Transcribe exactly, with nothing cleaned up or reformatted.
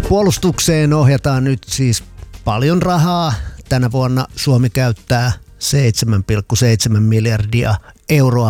Puolustukseen ohjataan nyt siis paljon rahaa. Tänä vuonna Suomi käyttää seitsemän pilkku seitsemän miljardia euroa